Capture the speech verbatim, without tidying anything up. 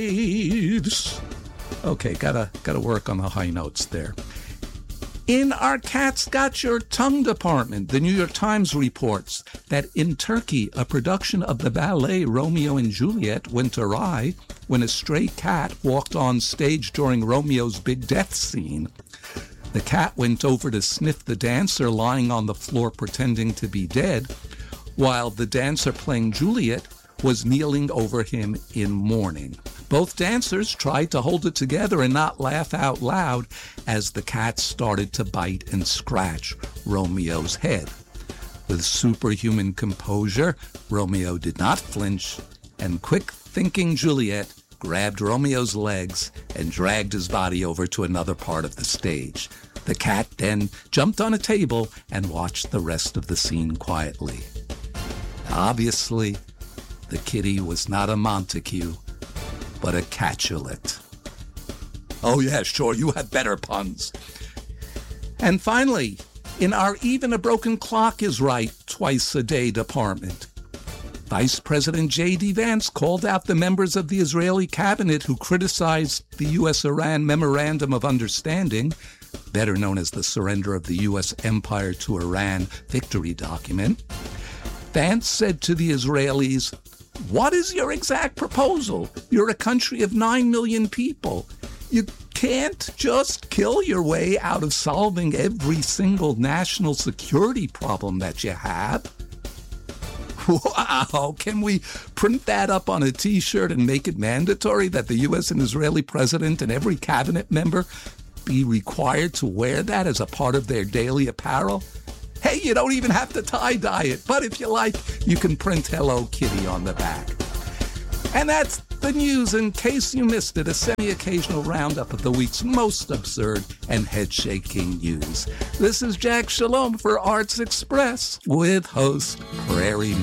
Okay, gotta gotta work on the high notes there. In our Cat's Got Your Tongue department, the New York Times reports that in Turkey, a production of the ballet Romeo and Juliet went awry when a stray cat walked on stage during Romeo's big death scene. The cat went over to sniff the dancer lying on the floor pretending to be dead, while the dancer playing Juliet was kneeling over him in mourning. Both dancers tried to hold it together and not laugh out loud as the cat started to bite and scratch Romeo's head. With superhuman composure, Romeo did not flinch, and quick-thinking Juliet grabbed Romeo's legs and dragged his body over to another part of the stage. The cat then jumped on a table and watched the rest of the scene quietly. Obviously, the kitty was not a Montague, but a Capulet. Oh yeah, sure, you have better puns. And finally, in our Even a Broken Clock is Right Twice a Day department, Vice President J D. Vance called out the members of the Israeli cabinet who criticized the U S Iran Memorandum of Understanding, better known as the Surrender of the U S Empire to Iran Victory Document. Vance said to the Israelis, "What is your exact proposal? You're a country of nine million people. You can't just kill your way out of solving every single national security problem that you have." Wow, can we print that up on a t-shirt and make it mandatory that the U S and Israeli president and every cabinet member be required to wear that as a part of their daily apparel? Hey, you don't even have to tie-dye it, but if you like, you can print Hello Kitty on the back. And that's the news in case you missed it, a semi-occasional roundup of the week's most absurd and head-shaking news. This is Jack Shalom for Arts Express with host Prairie